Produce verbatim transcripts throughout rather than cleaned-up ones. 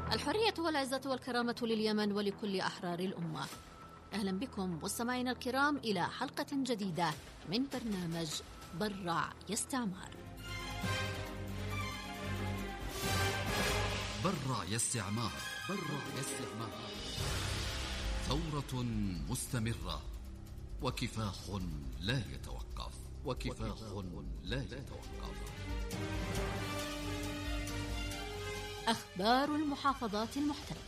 الحرية والعزة والكرامة لليمن ولكل أحرار الأمة. أهلا بكم مستمعينا الكرام إلى حلقة جديدة من برنامج برع يستعمار. برع يستعمار برع يستعمار ثورة مستمرة وكفاح لا يتوقف وكفاح لا يتوقف. أخبار المحافظات المحتلة.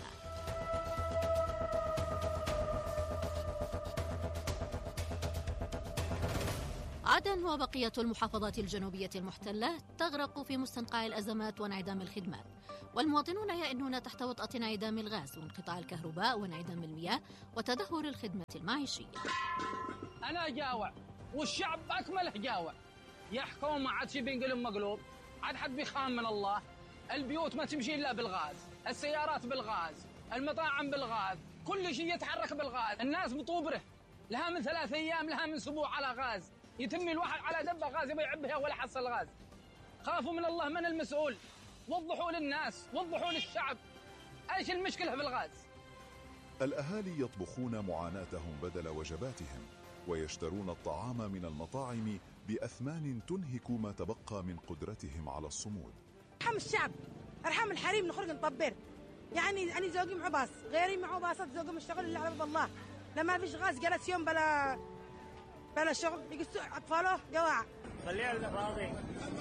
عدن وبقية المحافظات الجنوبية المحتلة تغرق في مستنقع الأزمات وانعدام الخدمات، والمواطنون يئنون تحت وطأة انعدام الغاز وانقطاع الكهرباء وانعدام المياه وتدهور الخدمة المعيشية. أنا جاوع والشعب أكمله جاوع، يا حكومة عاد شي بينقلب مقلوب، عاد حد بيخام من الله. البيوت ما تمشي إلا بالغاز، السيارات بالغاز، المطاعم بالغاز، كل شيء يتحرك بالغاز. الناس بطوبره لها من ثلاث أيام لها من أسبوع على غاز، يتم الواحد على دبة غاز يبي يعبها ولا حصل غاز. خافوا من الله، من المسؤول؟ وضحوا للناس، وضحوا للشعب ايش المشكلة في الغاز. الأهالي يطبخون معاناتهم بدل وجباتهم، ويشترون الطعام من المطاعم بأثمان تنهك ما تبقى من قدرتهم على الصمود. ارحم الشعب، ارحم الحريم، نخرج نطبر. يعني أنا زوجي معه باص، غيري معه باصات، زوجي الشغل اللي على باب الله. لما فيش غاز جلس يوم بلا بلا شغل، يقصوا أطفاله جواع. خليها الراضي.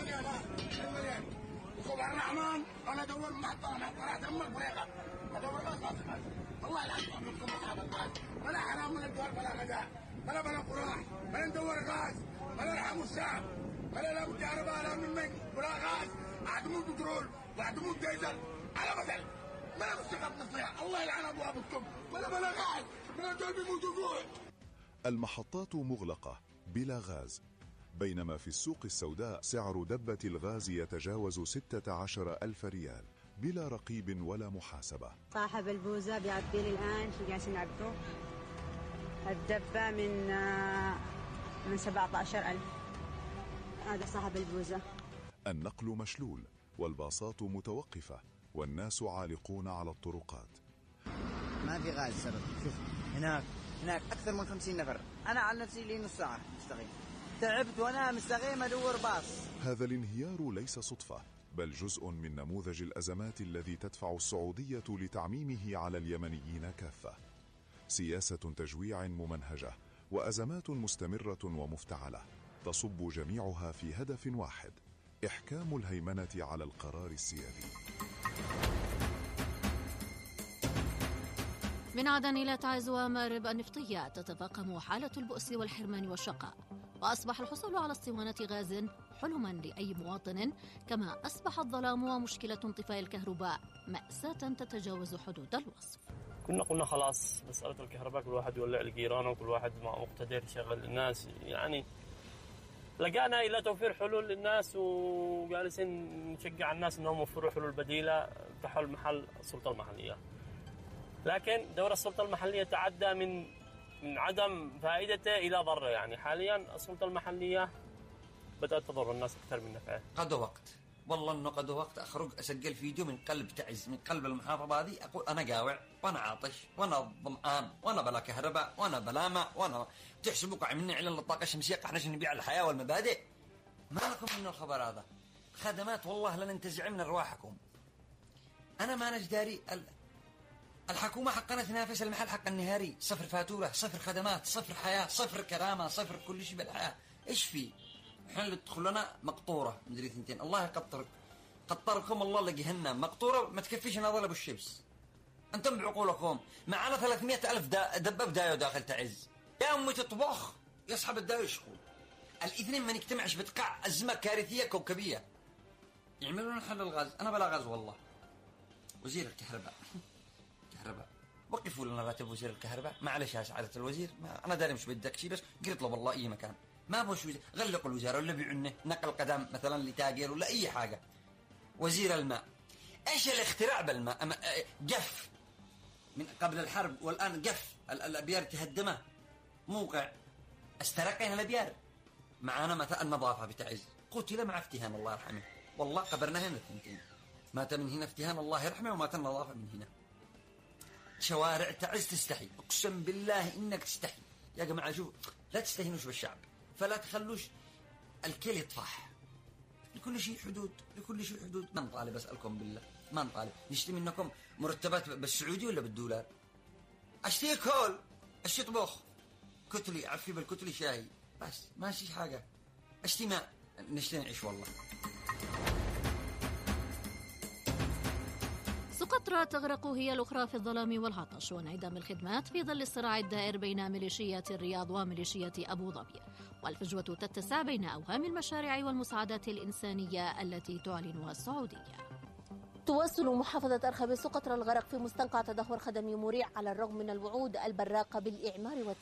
سبحان الرحمن، أنا أدور محطة محطة دمر بريقة، أدور غاز والله العظيم منكم أصحاب الغاز، ولا حرام من الدور بلا غذاء، ولا بلا قراح، ولا ندور غاز، ولا يرحموا الشعب، ولا لا مجاربة لا من من ولا غاز، عدموا بترول وعدموا ديزل، على مثل ما مستقب نصيحة، الله يلعن أبوابكم، ولا بلا غاز، ولا دول بيموتوا جوع. المحطات مغلقة بلا غاز، بينما في السوق السوداء سعر دبة الغاز يتجاوز ستة عشر ألف ريال بلا رقيب ولا محاسبة. صاحب البوزة بيعبي لي الآن شو جالسين نعبده الدبة من من سبعة عشر ألف. هذا صاحب البوزة. النقل مشلول والباصات متوقفة والناس عالقون على الطرقات. ما في غاز سبب. شوف هناك هناك أكثر من خمسين نفر، أنا على نفسي لي نص ساعة مستغيث، تعبت وأنا مستغيم أدور باص. هذا الانهيار ليس صدفة، بل جزء من نموذج الأزمات الذي تدفع السعودية لتعميمه على اليمنيين كافة. سياسة تجويع ممنهجة وأزمات مستمرة ومفتعلة تصب جميعها في هدف واحد: إحكام الهيمنة على القرار السيادي. من عدن إلى تعز ومأرب النفطية تتفاقم حالة البؤس والحرمان والشقاء، وأصبح الحصول على اسطوانة غاز حلما لأي مواطن، كما أصبح الظلام ومشكلة انطفاء الكهرباء مأساة تتجاوز حدود الوصف. كنا قلنا خلاص مسألة الكهرباء كل واحد يولع لجيرانه وكل واحد ما مقتدر يشغل الناس، يعني لقانا إلى توفير حلول للناس وجالسين نشجع الناس أنهم يوفروا حلول بديلة تحل محل السلطة المحلية. لكن دور السلطة المحلية تعدى من من عدم فائدته إلى ضره، يعني حاليا السلطة المحلية بدأت تضر الناس أكثر من نفعها. قد وقت والله إنه قد وقت أخرج أسجل فيديو من قلب تعز، من قلب المحافظة هذه، أقول أنا جاوع وأنا عاطش وأنا ظمآن وأنا بلا كهرباء وأنا بلا ماء وأنا تحسبوا قاعدين إعلان للطاقة الشمسية احنا عشان نبيع الحياة والمبادئ. ما لكم من الخبر هذا؟ خدمات والله لن تنتزع من أرواحكم. أنا ما نجداري ال... الحكومة حقنا تنافس المحل حق النهاري، صفر فاتورة، صفر خدمات، صفر حياة، صفر كرامة، صفر كل شيء بالحياة. إيش في؟ حين تدخلنا مقطورة مدري ثنتين، الله يقطرك قطركم الله لجهنم. مقطورة ما تكفيش نظل أبو الشمس. أنتم بعقولكم معنا ثلاثمائة ألف دبة بداية داخل تعز، يا أمي تطبخ يصحب الداية يشكو. الاثنين ما نجتمعش بتقع أزمة كارثية كوكبية. يعملون حل الغاز، أنا بلا غاز والله. وزير الكهرباء كهرباء وقفوا لنا راتب وزير الكهرباء، معلش يا سعادة الوزير، ما أنا داري مش بدك شيء، بس قلت له والله أي مكان ما بوش وزير، غلقوا الوزارة ولا بيعنه نقل قدم مثلا لتاجر ولا أي حاجة. وزير الماء، إيش الاختراع بالماء؟ أما جف من قبل الحرب والآن جف، الأبيار تهدمه، موقع استرقينا الأبيار. معانا مثلا النظافة بتعز، قتل مع افتهام الله يرحمه، والله قبرنا هنا الثنتين. مات من هنا افتهان الله يرحمه، ومات النظافة من هنا. شوارع تعز تستحي، أقسم بالله إنك تستحي يا جماعة. شوف، لا تستهينوش بالشعب، فلا تخلوش الكل يطفح. لكل شيء حدود، لكل شيء حدود. ما نطالب، أسألكم بالله ما نطالب. نشتري منكم مرتبات بالسعودي ولا بالدولار؟ أشتري كول، أشتري طبخ كتلي، عفي بالكتلي شاي، بس ماشي حاجة. أشتري ماء، نشتري نعيش والله. سقطرى تغرق هي الأخرى في الظلام والعطش وانعدام الخدمات في ظل الصراع الدائر بين ميليشيات الرياض وميليشيات أبو ظبي، والفجوة تتسع بين أوهام المشاريع والمساعدات الإنسانية التي تعلنها السعودية. تواصل محافظة أرخبيل سقطرى الغرق في مستنقع تدهور خدمي مريع على الرغم من الوعود البراقة بالإعمار والتنمية.